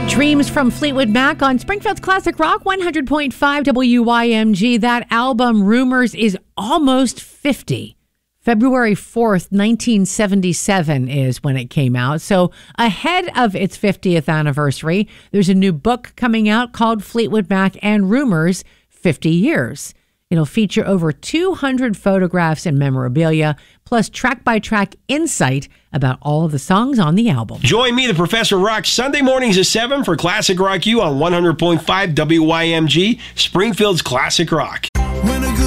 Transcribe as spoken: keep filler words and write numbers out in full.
Dreams from Fleetwood Mac on Springfield's Classic Rock one hundred point five W Y M G. That album, Rumors, is almost fifty. February fourth, nineteen seventy-seven is when it came out. So ahead of its fiftieth anniversary, there's a new book coming out called Fleetwood Mac and Rumors, fifty years. It'll feature over two hundred photographs and memorabilia, plus track-by-track insight about all of the songs on the album. Join me, the Professor Rock, Sunday mornings at seven for Classic Rock U on one hundred point five W Y M G, Springfield's Classic Rock.